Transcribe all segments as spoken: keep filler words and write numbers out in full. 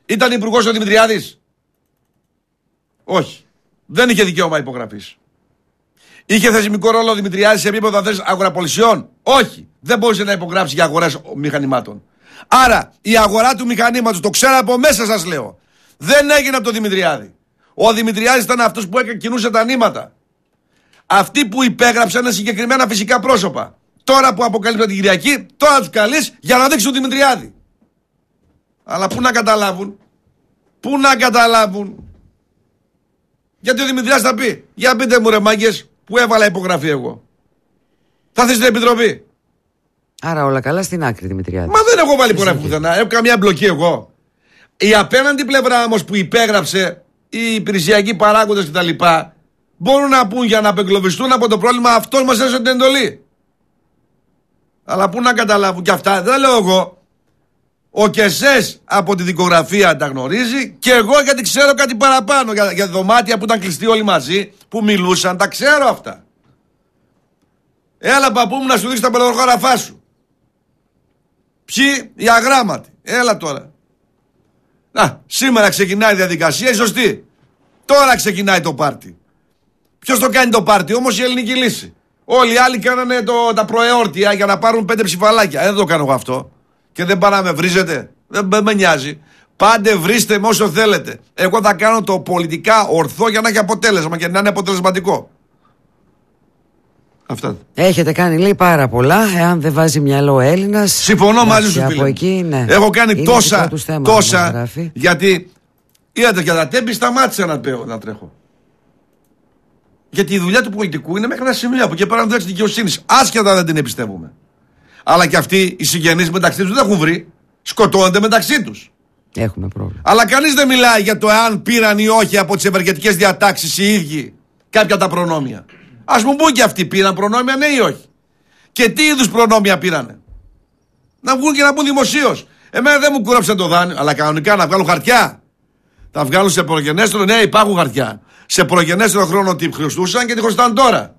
Ήταν υπουργός ο Δημητριάδης? Όχι. Δεν είχε δικαίωμα υπογραφής. Είχε θεσμικό ρόλο ο Δημητριάδης σε επίπεδο αγοραπολισιών? Όχι. Δεν μπορούσε να υπογράψει για αγορές μηχανημάτων. Άρα η αγορά του μηχανήματος, το ξέρω από μέσα σας λέω, δεν έγινε από τον Δημητριάδη. Ο Δημητριάδης ήταν αυτός που κινούσε τα νήματα. Αυτοί που υπέγραψαν είναι συγκεκριμένα φυσικά πρόσωπα. Τώρα που αποκαλύπτουν την Κυριακή, τώρα τους καλείς για να δείξουν τον Δημητριάδη. Αλλά πού να καταλάβουν, πού να καταλάβουν. Γιατί ο Δημητριάδης θα πει, για πείτε μου ρε μάγκες, που έβαλα υπογραφή εγώ. Θα θες την επιτροπή. Άρα όλα καλά στην άκρη, Δημητριάδη. Μα δεν έχω βάλει υπογραφή πουθενά. Έχω καμιά εμπλοκή εγώ. Η απέναντι πλευρά όμως που υπέγραψε, οι υπηρεσιακοί παράγοντες κτλ. Μπορούν να πούν για να απεγκλωβιστούν από το πρόβλημα, αυτός μας έδωσε την εντολή. Αλλά πού να καταλάβουν και αυτά, δεν λέω εγώ. Ο Κεσές από τη δικογραφία τα γνωρίζει και εγώ γιατί ξέρω κάτι παραπάνω για, για δωμάτια που ήταν κλειστοί όλοι μαζί, που μιλούσαν, τα ξέρω αυτά. Έλα παππού μου να σου δείξει τα πελογράφά σου. Ποιοι? Οι αγράμματοι. Έλα τώρα. Να, σήμερα ξεκινάει η διαδικασία, η σωστή. Τώρα ξεκινάει το πάρτι. Ποιος το κάνει το πάρτι όμως? Η Ελληνική Λύση. Όλοι οι άλλοι κάνανε το, τα προεόρτια για να πάρουν πέντε ψηφαλάκια. Ε, δεν το κάνω εγώ αυτό. Και δεν πάνε να με βρίζετε. Δεν, δεν με νοιάζει. Πάντε βρίστε με όσο θέλετε. Εγώ θα κάνω το πολιτικά ορθό για να έχει αποτέλεσμα και να είναι αποτελεσματικό. Αυτά. Έχετε κάνει λέει πάρα πολλά. Εάν δεν βάζει μυαλό ο Έλληνας. Συμφωνώ μαζί σου, φίλε. Εκεί, ναι. Έχω κάνει είναι τόσα, θέμα, τόσα γιατί είδατε για τα τέμπη σταμάτησα να, να τρέχω. Γιατί η δουλειά του πολιτικού είναι μέχρι ένα σημείο από εκεί πέρα να δώσει δικαιοσύνη. Άσχετα δεν την εμπιστεύουμε. Αλλά και αυτοί οι συγγενείς μεταξύ τους δεν έχουν βρει. Σκοτώνονται μεταξύ τους. Έχουμε πρόβλημα. Αλλά κανείς δεν μιλάει για το εάν πήραν ή όχι από τις ευεργετικές διατάξεις οι ίδιοι κάποια τα προνόμια. Ας μου πούν και αυτοί, πήραν προνόμια, ναι ή όχι. Και τι είδους προνόμια πήρανε. Να βγουν και να πούν δημοσίως. Εμένα δεν μου κούρεψαν το δάνειο, αλλά κανονικά να βγάλουν χαρτιά. Θα βγάλουν σε προγενέστερο, ναι, υπάρχουν χαρτιά. Σε προγενέστερο χρόνο τι χρωστούσαν και τι χρωστάνε τώρα.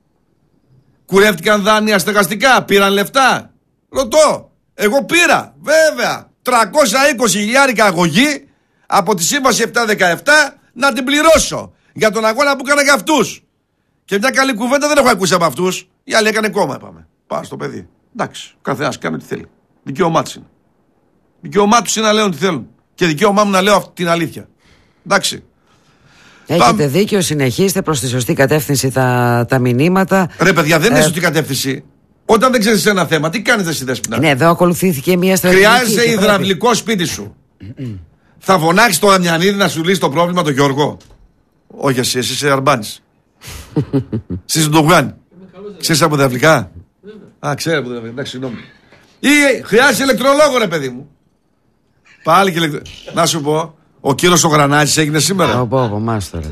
Κουρεύτηκαν δάνεια στεγαστικά, πήραν λεφτά. Ρωτώ. Εγώ πήρα, βέβαια, τριακόσια είκοσι χιλιάρικα αγωγή από τη σύμβαση επτακόσια δεκαεπτά να την πληρώσω για τον αγώνα που έκανα για αυτούς. Και μια καλή κουβέντα δεν έχω ακούσει από αυτούς. Η άλλη έκανε κόμμα, είπαμε. Πάω στο παιδί. Εντάξει, ο καθένας κάνει ό,τι θέλει. Δικαίωμά τους είναι. Δικαίωμά τους είναι να λέω τι θέλουν. Και δικαίωμά μου να λέω την αλήθεια. Εντάξει. Έχετε Πάμε. δίκιο, συνεχίστε προς τη σωστή κατεύθυνση τα, τα μηνύματα. Ρε παιδιά, δεν είναι ε... σωστή κατεύθυνση. Όταν δεν ξέρεις ένα θέμα, τι κάνετε εσύ Δέσποινα? Ναι, εδώ ακολουθήθηκε μια στρατηγική. Χρειάζεσαι υδραυλικό πρέπει. σπίτι σου. Θα φωνάξεις το Αμιανίδη να σου λύσει το πρόβλημα, τον Γιώργο? Όχι εσύ, εσύ είσαι Αρμπάνης. Εσύ είσαι Ντογάν. Ξέρεις από υδραυλικά? Α, ξέρω από υδραυλικά. Εντάξει, συγγνώμη. Ή χρειάζεσαι ηλεκτρολόγο, ρε παιδί μου. Πάλι και ηλεκτρο... Να σου πω, ο κύριος ο Γρανάζης έγινε σήμερα. Ο Πόπο, μάστορας.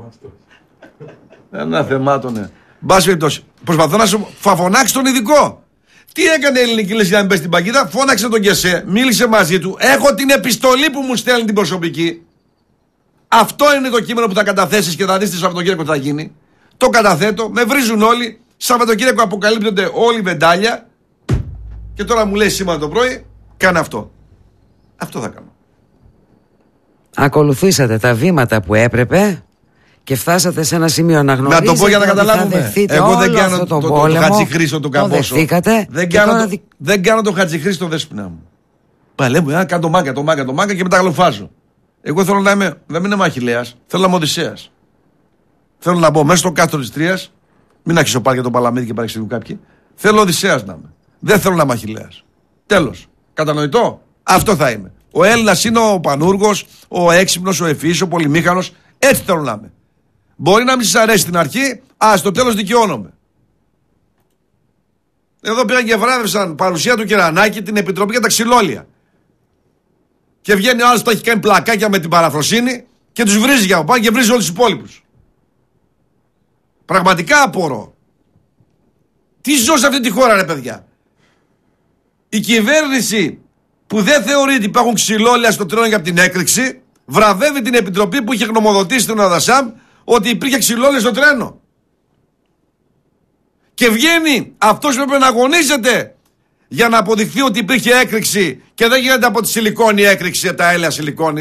Ένα θεμάτωνε. Μπας περιπτώσει. Προσπαθώ να σου θα φωνάξει τον ειδικό. Τι έκανε η Ελληνική Λύση για να μπει στην παγίδα? Φώναξε τον Κεσέ, μίλησε μαζί του. Έχω την επιστολή που μου στέλνει την προσωπική. Αυτό είναι το κείμενο που θα καταθέσεις και θα δεις τι Σαββατοκύριακο θα γίνει. Το καταθέτω, με βρίζουν όλοι. Σαββατοκύριακο αποκαλύπτονται όλοι οι βεντάλια. Και τώρα μου λέει σήμερα το πρωί, κάνε αυτό. Αυτό θα κάνω. Ακολουθήσατε τα βήματα που έπρεπε και φτάσατε σε ένα σημείο να γνωρίζετε. Να το πω για να καταλάβουμε. Εγώ δεν κάνω το, το, το, το χατζιχρήστο του Καμπόσο. Δεν κάνω, το, δι... δεν κάνω το χατζιχρήστο Δέσποινα μου. Παλεύω, α, κάνω το μάγκα, το μάγκα, το μάγκα και μετά γλοφάζω. Εγώ θέλω να είμαι, δεν είμαι Μαχιλέας, θέλω να είμαι Οδυσσέας. Θέλω να μπω μέσα στο κάστρο της Τρίας, μην άρχισε ο Πάρ για τον Παλαμίδη και παρεξηγούν κάποιοι. Θέλω Οδυσσέας να είμαι. Δεν θέλω να είμαι Αχιλλέας. Τέλος. Κατανοητό. Αυτό θα είμαι. Ο Έλληνας είναι ο πανούργος, ο έξυπνος, ο ευφυής, ο πολυμήχανος. Έτσι θέλω να είμαι. Μπορεί να μην σας αρέσει στην αρχή, α, στο τέλος δικαιώνομαι. Εδώ πήγαν και βράδευσαν παρουσία του Κερανάκη την Επιτροπή για τα ξυλόλια. Και βγαίνει ο άλλος που έχει κάνει πλακάκια με την παραφροσύνη και τους βρίζει για πάνω και βρίζει όλους τους υπόλοιπους. Πραγματικά απορώ. Τι ζω σε αυτή τη χώρα, ρε παιδιά. Η κυβέρνηση που δεν θεωρεί ότι υπάρχουν ξυλόλια στο τρένο για την έκρηξη, βραβεύει την Επιτροπή που είχε γνωμοδοτήσει τον Αδασάμ ότι υπήρχε ξυλόλια στο τρένο. Και βγαίνει αυτός που έπρεπε να αγωνίζεται για να αποδειχθεί ότι υπήρχε έκρηξη και δεν γίνεται από τη σιλικόνη έκρηξη, τα έλαια σιλικόνη.